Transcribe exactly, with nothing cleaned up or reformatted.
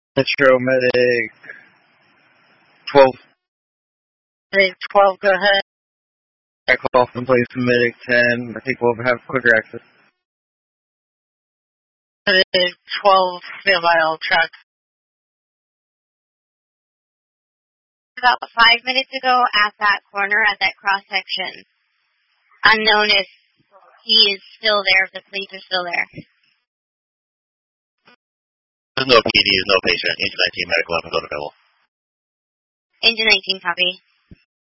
Metro Medic twelve. Medic twelve, go ahead. I call from place from Medic ten. I think we'll have quicker access. Medic twelve, stand by, I'll track. About five minutes ago at that corner, at that cross-section. Unknown if he is still there, if the police are still there. There's no P D, there's no patient. Engine nineteen, medical weapons unavailable. Engine nineteen, copy.